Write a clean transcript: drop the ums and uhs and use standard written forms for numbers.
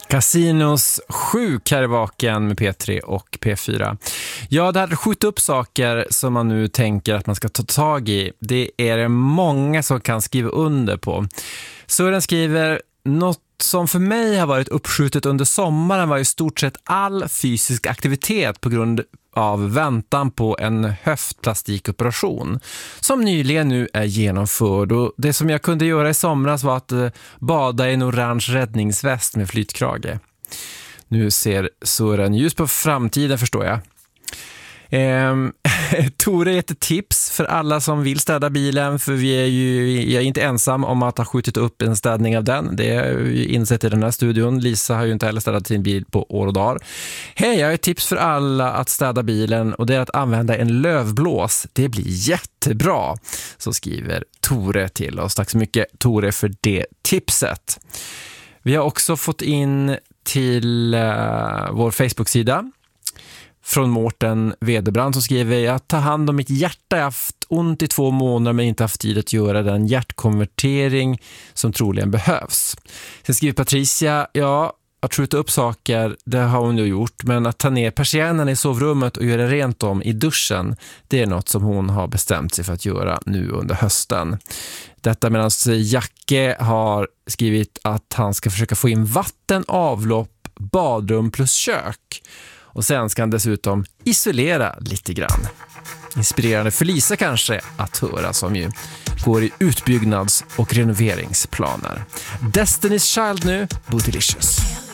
Casinos sjuk här i vaken med P3 och P4. Ja, det här skjuter upp saker som man nu tänker att man ska ta tag i. Det är det många som kan skriva under på. Sören skriver, något som för mig har varit uppskjutet under sommaren var i stort sett all fysisk aktivitet på grund av väntan på en höftplastikoperation som nyligen nu är genomförd, och det som jag kunde göra i somras var att bada i en orange räddningsväst med flytkrage. Nu ser Sören ljus på framtiden, förstår jag. Tore ger ett tips för alla som vill städa bilen, för jag är inte ensam om att ha skjutit upp en städning av den. Det är ju insett i den här studion. Lisa har ju inte heller städat sin bil på år och dagar. Hej, jag har ett tips för alla att städa bilen, och det är att använda en lövblås. Det blir jättebra, så skriver Tore till oss. Tack så mycket, Tore, för det tipset. Vi har också fått in till vår Facebook-sida från Mårten Vederbrand som skriver: jag tar hand om mitt hjärta, jag har haft ont i 2 månader men inte haft tid att göra den hjärtkonvertering som troligen behövs. Sen skriver Patricia, ja, att skjuta upp saker, det har hon ju gjort, men att ta ner persiennerna i sovrummet och göra rent om i duschen, det är något som hon har bestämt sig för att göra nu under hösten. Detta medan Jacke har skrivit att han ska försöka få in vatten, avlopp, badrum plus kök. Och sen ska han dessutom isolera lite grann. Inspirerande för Lisa kanske att höra, som ju går i utbyggnads- och renoveringsplaner. Destiny's Child nu, Bootylicious.